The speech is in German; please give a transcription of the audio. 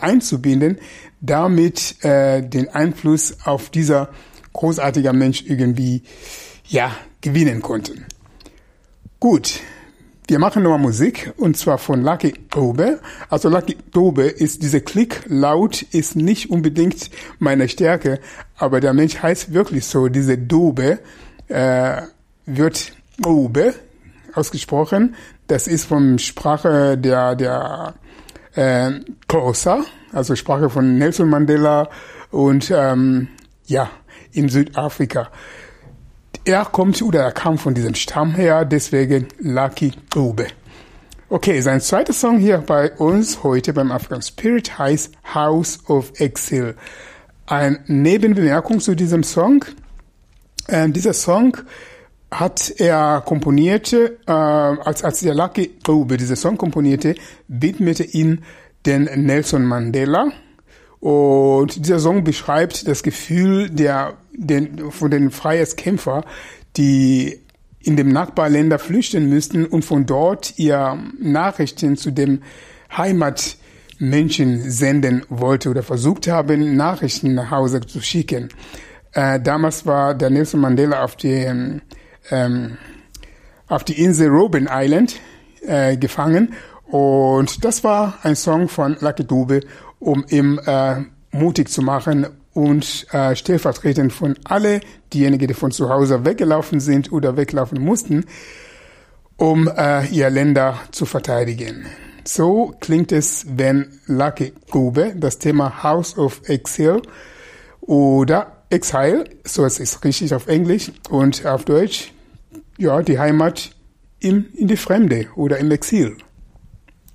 einzubinden, damit den Einfluss auf dieser großartiger Mensch irgendwie gewinnen konnten. Gut, wir machen nochmal Musik und zwar von Lucky Dube. Also Lucky Dube ist diese Klicklaut ist nicht unbedingt meine Stärke, aber der Mensch heißt wirklich so. Diese Dube wird Dube ausgesprochen. Das ist von Sprache der Xhosa, also Sprache von Nelson Mandela und in Südafrika. Er kam von diesem Stamm her, deswegen Lucky Dube. Okay, sein zweiter Song hier bei uns heute beim African Spirit heißt House of Exile. Eine Nebenbemerkung zu diesem Song. Dieser Song hat er komponiert, als der Lucky Dube diesen Song komponierte, widmete ihn den Nelson Mandela. Und dieser Song beschreibt das Gefühl von den Freiheitskämpfern, die in dem Nachbarländer flüchten müssten und von dort ihr Nachrichten zu dem Heimatmenschen senden wollte oder versucht haben, Nachrichten nach Hause zu schicken. Damals war der Nelson Mandela auf die Insel Robben Island gefangen und das war ein Song von Lucky Dube, um ihm mutig zu machen und stellvertretend von alle diejenigen, die von zu Hause weggelaufen sind oder weglaufen mussten, um ihr Länder zu verteidigen. So klingt es, wenn Lucky Dube das Thema House of Exile oder Exile, so es ist richtig auf Englisch und auf Deutsch, die Heimat in die Fremde oder im Exil.